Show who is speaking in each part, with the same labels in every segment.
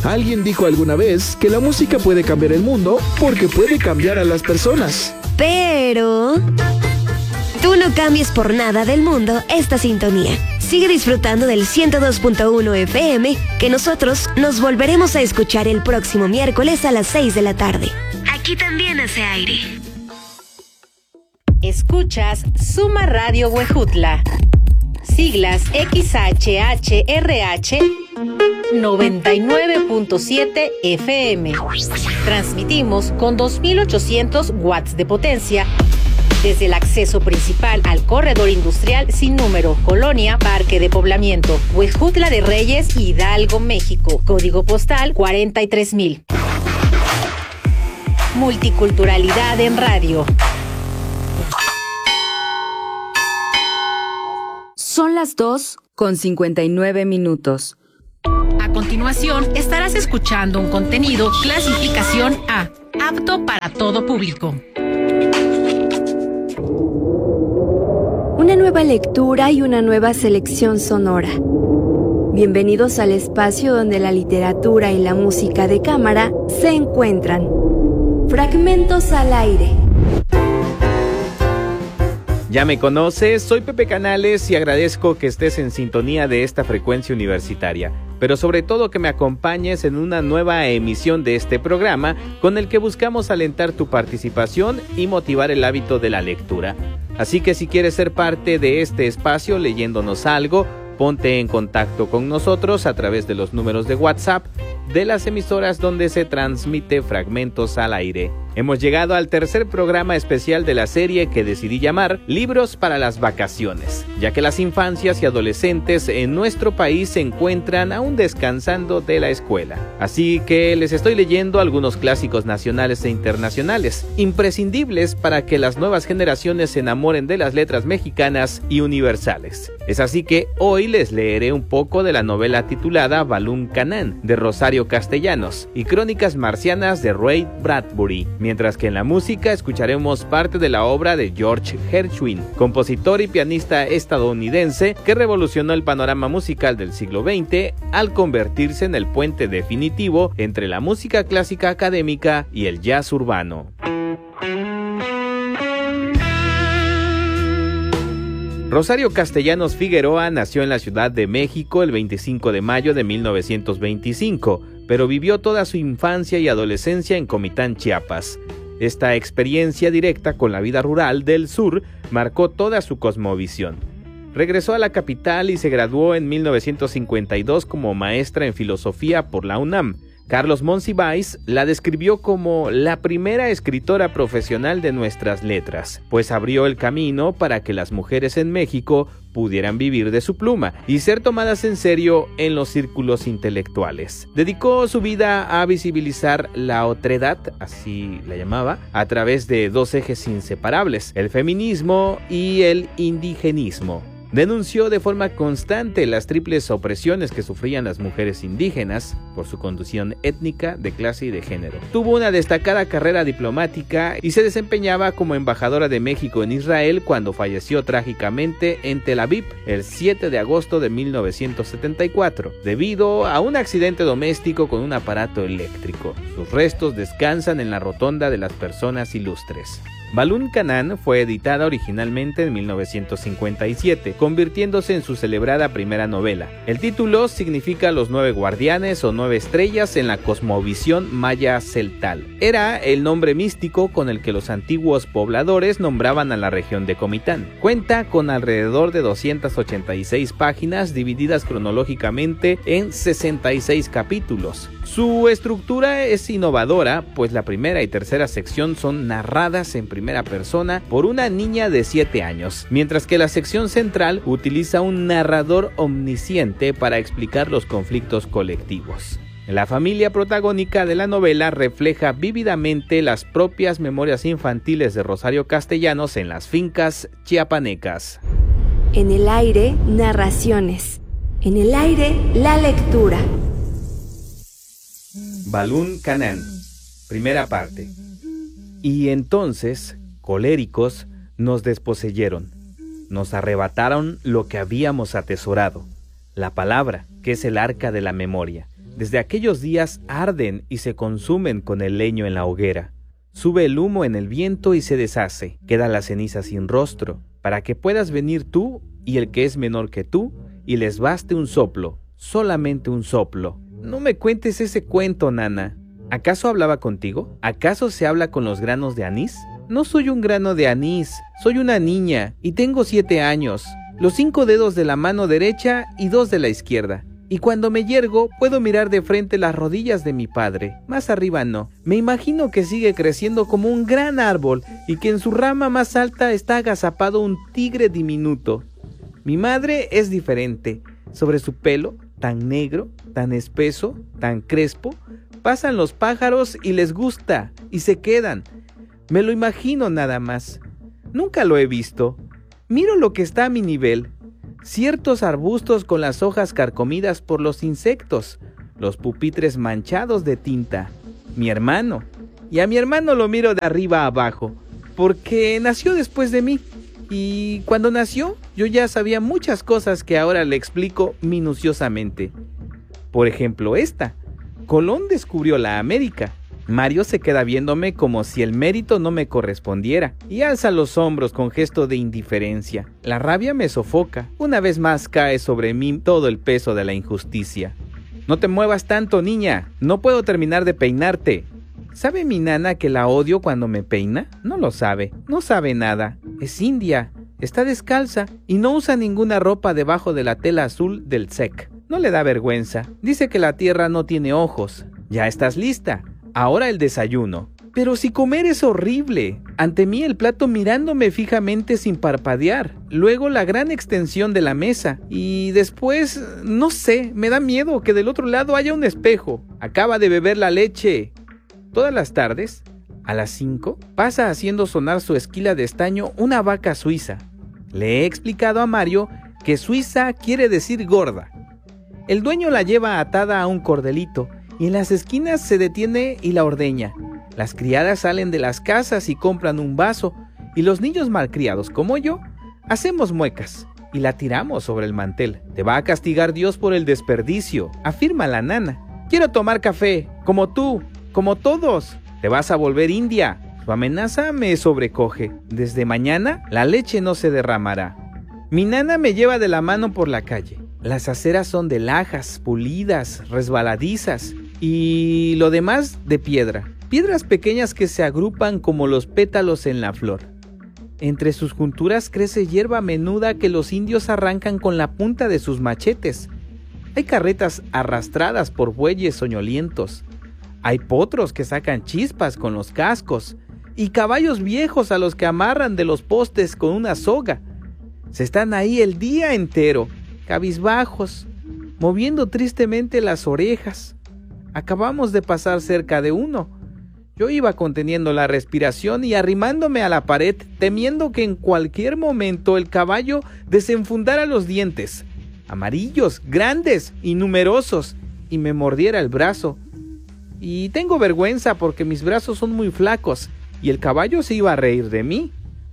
Speaker 1: Alguien dijo alguna vez que la música puede cambiar el mundo porque puede cambiar a las personas.
Speaker 2: Pero tú no cambies por nada del mundo esta sintonía. Sigue disfrutando del 102.1 FM, que nosotros nos volveremos a escuchar el próximo miércoles a las 6 de la tarde. Aquí también hace aire.
Speaker 3: Escuchas Suma Radio Huejutla. Siglas XHHRH 99.7 FM. Transmitimos con 2800 watts de potencia desde el acceso principal al corredor industrial sin número, Colonia Parque de Poblamiento, Huejutla de Reyes, Hidalgo, México. Código postal 43000. Multiculturalidad en radio.
Speaker 4: Son las 2:59.
Speaker 3: A continuación, estarás escuchando un contenido clasificación A, apto para todo público.
Speaker 4: Una nueva lectura y una nueva selección sonora. Bienvenidos al espacio donde la literatura y la música de cámara se encuentran. Fragmentos al aire.
Speaker 5: Ya me conoces, soy Pepe Canales y agradezco que estés en sintonía de esta frecuencia universitaria, pero sobre todo que me acompañes en una nueva emisión de este programa con el que buscamos alentar tu participación y motivar el hábito de la lectura. Así que si quieres ser parte de este espacio leyéndonos algo, ponte en contacto con nosotros a través de los números de WhatsApp de las emisoras donde se transmite Fragmentos al Aire. Hemos llegado al tercer programa especial de la serie que decidí llamar Libros para las Vacaciones, ya que las infancias y adolescentes en nuestro país se encuentran aún descansando de la escuela. Así que les estoy leyendo algunos clásicos nacionales e internacionales, imprescindibles para que las nuevas generaciones se enamoren de las letras mexicanas y universales. Es así que hoy les leeré un poco de la novela titulada Balún Canán, de Rosario Castellanos, y Crónicas Marcianas de Ray Bradbury, mientras que en la música escucharemos parte de la obra de George Gershwin, compositor y pianista estadounidense que revolucionó el panorama musical del siglo XX al convertirse en el puente definitivo entre la música clásica académica y el jazz urbano. Rosario Castellanos Figueroa nació en la Ciudad de México el 25 de mayo de 1925, pero vivió toda su infancia y adolescencia en Comitán, Chiapas. Esta experiencia directa con la vida rural del sur marcó toda su cosmovisión. Regresó a la capital y se graduó en 1952 como maestra en filosofía por la UNAM. Carlos Monsiváis la describió como la primera escritora profesional de nuestras letras, pues abrió el camino para que las mujeres en México pudieran vivir de su pluma y ser tomadas en serio en los círculos intelectuales. Dedicó su vida a visibilizar la otredad, así la llamaba, a través de dos ejes inseparables, el feminismo y el indigenismo. Denunció de forma constante las triples opresiones que sufrían las mujeres indígenas por su condición étnica, de clase y de género. Tuvo una destacada carrera diplomática y se desempeñaba como embajadora de México en Israel cuando falleció trágicamente en Tel Aviv el 7 de agosto de 1974, debido a un accidente doméstico con un aparato eléctrico. Sus restos descansan en la Rotonda de las Personas Ilustres. Balún Canán fue editada originalmente en 1957, convirtiéndose en su celebrada primera novela. El título significa los 9 guardianes o 9 estrellas en la cosmovisión maya celtal. Era el nombre místico con el que los antiguos pobladores nombraban a la región de Comitán. Cuenta con alrededor de 286 páginas divididas cronológicamente en 66 capítulos. Su estructura es innovadora, pues la primera y tercera sección son narradas en primera persona por una niña de 7 años, mientras que la sección central utiliza un narrador omnisciente para explicar los conflictos colectivos. La familia protagónica de la novela refleja vívidamente las propias memorias infantiles de Rosario Castellanos en las fincas chiapanecas.
Speaker 4: En el aire, narraciones. En el aire, la lectura.
Speaker 5: Balún Canán, primera parte. Y entonces, coléricos, nos desposeyeron, nos arrebataron lo que habíamos atesorado, la palabra, que es el arca de la memoria, Desde aquellos días arden y se consumen con el leño en la hoguera. Sube el humo en el viento y se deshace, queda la ceniza sin rostro, para que puedas venir tú y el que es menor que tú, y les baste un soplo, solamente un soplo. No me cuentes ese cuento, nana. ¿Acaso hablaba contigo? ¿Acaso se habla con los granos de anís? No soy un grano de anís, soy una niña y tengo 7 años, los 5 dedos de la mano derecha y 2 de la izquierda. Y cuando me yergo, puedo mirar de frente las rodillas de mi padre. Más arriba no. Me imagino que sigue creciendo como un gran árbol y que en su rama más alta está agazapado un tigre diminuto. Mi madre es diferente. Sobre su pelo, tan negro, tan espeso, tan crespo, pasan los pájaros y les gusta, y se quedan. Me lo imagino nada más. Nunca lo he visto. Miro lo que está a mi nivel. Ciertos arbustos con las hojas carcomidas por los insectos, los pupitres manchados de tinta, mi hermano, y a mi hermano lo miro de arriba a abajo, porque nació después de mí, y cuando nació yo ya sabía muchas cosas que ahora le explico minuciosamente. Por ejemplo esta, Colón descubrió la América. Mario se queda viéndome como si el mérito no me correspondiera y alza los hombros con gesto de indiferencia. La rabia me sofoca. Una vez más cae sobre mí todo el peso de la injusticia. No te muevas tanto, niña. No puedo terminar de peinarte. ¿Sabe mi nana que la odio cuando me peina? No lo sabe. No sabe nada. Es india. Está descalza y no usa ninguna ropa debajo de la tela azul del SEC. No le da vergüenza. Dice que la tierra no tiene ojos. Ya estás lista. Ahora el desayuno. Pero si comer es horrible. Ante mí el plato mirándome fijamente sin parpadear. Luego la gran extensión de la mesa. Y después, no sé, me da miedo que del otro lado haya un espejo. Acaba de beber la leche. Todas las tardes, a las 5, pasa haciendo sonar su esquila de estaño una vaca suiza. Le he explicado a Mario que suiza quiere decir gorda. El dueño la lleva atada a un cordelito y en las esquinas se detiene y la ordeña. Las criadas salen de las casas y compran un vaso, y los niños malcriados como yo hacemos muecas y la tiramos sobre el mantel. Te va a castigar Dios por el desperdicio, afirma la nana. Quiero tomar café, como tú, como todos. Te vas a volver india. Su amenaza me sobrecoge. Desde mañana la leche no se derramará. Mi nana me lleva de la mano por la calle. Las aceras son de lajas, pulidas, resbaladizas y lo demás de piedra. Piedras pequeñas que se agrupan como los pétalos en la flor. Entre sus junturas crece hierba menuda que los indios arrancan con la punta de sus machetes. Hay carretas arrastradas por bueyes soñolientos. Hay potros que sacan chispas con los cascos y caballos viejos a los que amarran de los postes con una soga. Se están ahí el día entero, cabizbajos, moviendo tristemente las orejas. Acabamos de pasar cerca de uno. Yo iba conteniendo la respiración y arrimándome a la pared, temiendo que en cualquier momento el caballo desenfundara los dientes, amarillos, grandes y numerosos, y me mordiera el brazo. Y tengo vergüenza porque mis brazos son muy flacos, y el caballo se iba a reír de mí.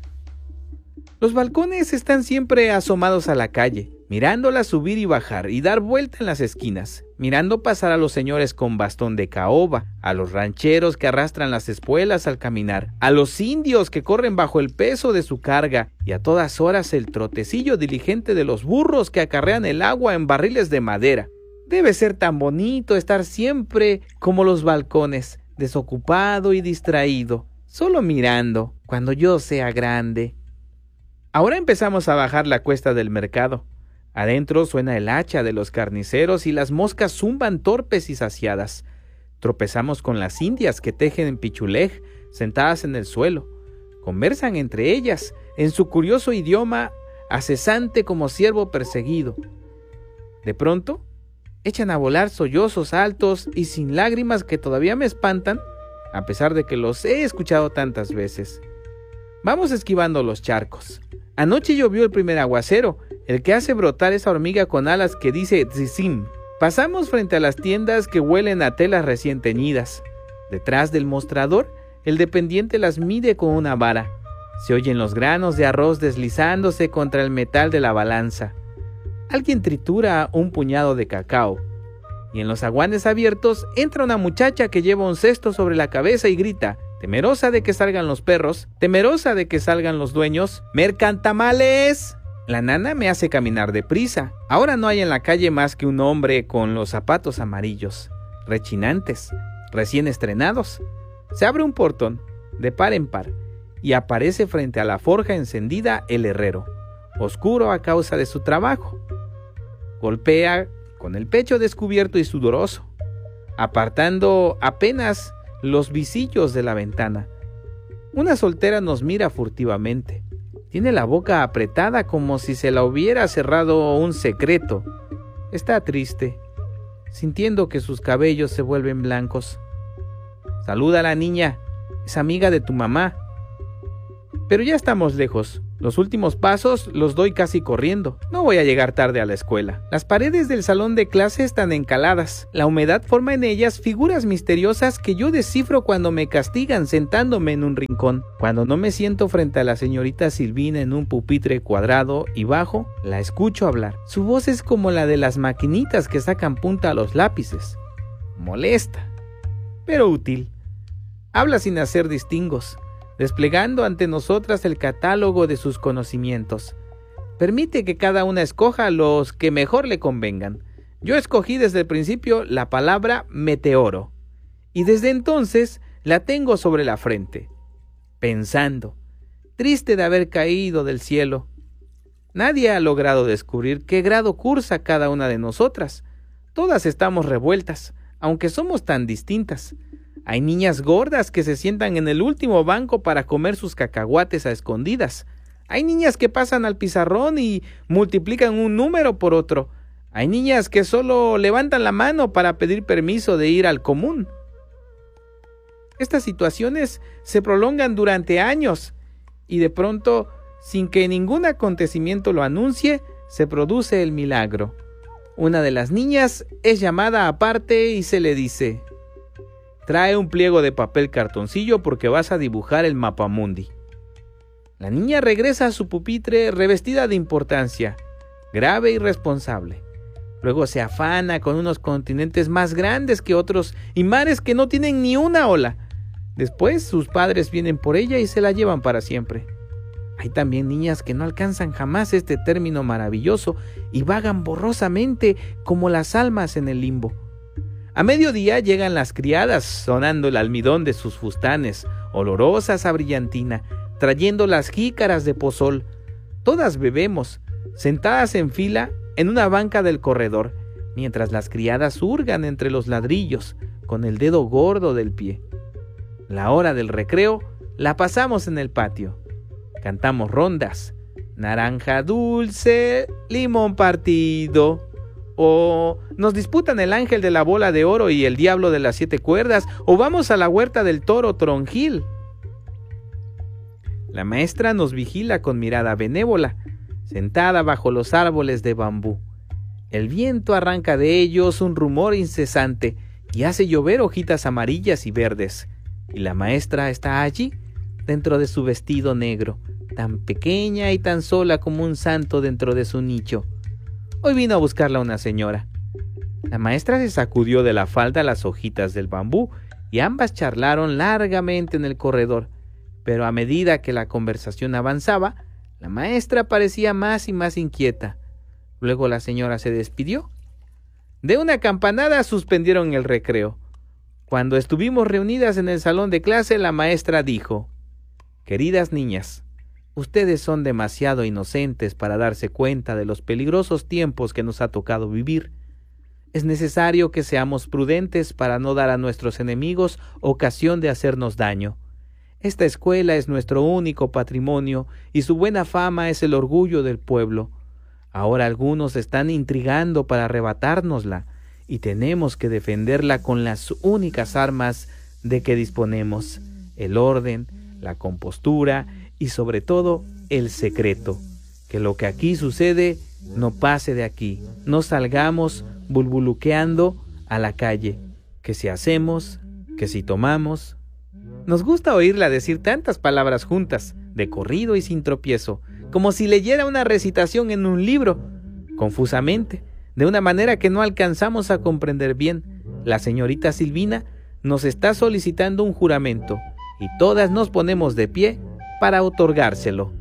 Speaker 5: Los balcones están siempre asomados a la calle, mirándola subir y bajar y dar vuelta en las esquinas, mirando pasar a los señores con bastón de caoba, a los rancheros que arrastran las espuelas al caminar, a los indios que corren bajo el peso de su carga y a todas horas el trotecillo diligente de los burros que acarrean el agua en barriles de madera. Debe ser tan bonito estar siempre como los balcones, desocupado y distraído, solo mirando, cuando yo sea grande. Ahora empezamos a bajar la cuesta del mercado. Adentro suena el hacha de los carniceros y las moscas zumban torpes y saciadas. Tropezamos con las indias que tejen en pichulej, sentadas en el suelo. Conversan entre ellas, en su curioso idioma, acesante como ciervo perseguido. De pronto, echan a volar sollozos altos y sin lágrimas que todavía me espantan, a pesar de que los he escuchado tantas veces. Vamos esquivando los charcos. Anoche llovió el primer aguacero, el que hace brotar esa hormiga con alas que dice tzizim. Pasamos frente a las tiendas que huelen a telas recién teñidas. Detrás del mostrador, el dependiente las mide con una vara. Se oyen los granos de arroz deslizándose contra el metal de la balanza. Alguien tritura un puñado de cacao. y en los zaguanes abiertos entra una muchacha que lleva un cesto sobre la cabeza y grita, temerosa de que salgan los perros, temerosa de que salgan los dueños, ¡mercantamales! La nana me hace caminar deprisa. Ahora no hay en la calle más que un hombre con los zapatos amarillos, rechinantes, recién estrenados. Se abre un portón, de par en par, y aparece frente a la forja encendida el herrero, oscuro a causa de su trabajo. Golpea con el pecho descubierto y sudoroso, apartando apenas los visillos de la ventana. Una soltera nos mira furtivamente. Tiene la boca apretada como si se la hubiera cerrado un secreto. Está triste, sintiendo que sus cabellos se vuelven blancos. Saluda a la niña, es amiga de tu mamá. Pero ya estamos lejos. Los últimos pasos los doy casi corriendo. No voy a llegar tarde a la escuela. Las paredes del salón de clase están encaladas. La humedad forma en ellas figuras misteriosas que yo descifro cuando me castigan sentándome en un rincón. Cuando no me siento frente a la señorita Silvina en un pupitre cuadrado y bajo, la escucho hablar. Su voz es como la de las maquinitas que sacan punta a los lápices. Molesta, pero útil. Habla sin hacer distingos, desplegando ante nosotras el catálogo de sus conocimientos. Permite que cada una escoja los que mejor le convengan. Yo escogí desde el principio la palabra meteoro, y desde entonces la tengo sobre la frente, pensando, triste de haber caído del cielo. Nadie ha logrado descubrir qué grado cursa cada una de nosotras. Todas estamos revueltas, aunque somos tan distintas. Hay niñas gordas que se sientan en el último banco para comer sus cacahuates a escondidas. Hay niñas que pasan al pizarrón y multiplican un número por otro. Hay niñas que solo levantan la mano para pedir permiso de ir al común. Estas situaciones se prolongan durante años y de pronto, sin que ningún acontecimiento lo anuncie, se produce el milagro. Una de las niñas es llamada aparte y se le dice: trae un pliego de papel cartoncillo porque vas a dibujar el mapamundi. La niña regresa a su pupitre revestida de importancia, grave y responsable. Luego se afana con unos continentes más grandes que otros y mares que no tienen ni una ola. Después sus padres vienen por ella y se la llevan para siempre. Hay también niñas que no alcanzan jamás este término maravilloso y vagan borrosamente como las almas en el limbo. A mediodía llegan las criadas sonando el almidón de sus fustanes, olorosas a brillantina, trayendo las jícaras de pozol. Todas bebemos, sentadas en fila en una banca del corredor, mientras las criadas hurgan entre los ladrillos con el dedo gordo del pie. La hora del recreo la pasamos en el patio. Cantamos rondas, naranja dulce, limón partido. O nos disputan el ángel de la bola de oro y el diablo de las 7 cuerdas, o vamos a la huerta del toro tronjil. La maestra nos vigila con mirada benévola, sentada bajo los árboles de bambú. El viento arranca de ellos un rumor incesante y hace llover hojitas amarillas y verdes. Y la maestra está allí, dentro de su vestido negro, tan pequeña y tan sola como un santo dentro de su nicho. Hoy vino a buscarla una señora. La maestra se sacudió de la falda las hojitas del bambú y ambas charlaron largamente en el corredor, pero a medida que la conversación avanzaba, la maestra parecía más y más inquieta. Luego la señora se despidió. De una campanada suspendieron el recreo. Cuando estuvimos reunidas en el salón de clase, la maestra dijo: queridas niñas, ustedes son demasiado inocentes para darse cuenta de los peligrosos tiempos que nos ha tocado vivir. Es necesario que seamos prudentes para no dar a nuestros enemigos ocasión de hacernos daño. Esta escuela es nuestro único patrimonio y su buena fama es el orgullo del pueblo. Ahora algunos están intrigando para arrebatárnosla y tenemos que defenderla con las únicas armas de que disponemos: el orden, la compostura y sobre todo el secreto. Que lo que aquí sucede no pase de aquí. No salgamos bulbuluqueando a la calle. Que si hacemos, que si tomamos. Nos gusta oírla decir tantas palabras juntas, de corrido y sin tropiezo, como si leyera una recitación en un libro. Confusamente, de una manera que no alcanzamos a comprender bien. La señorita Silvina nos está solicitando un juramento y todas nos ponemos de pie para otorgárselo.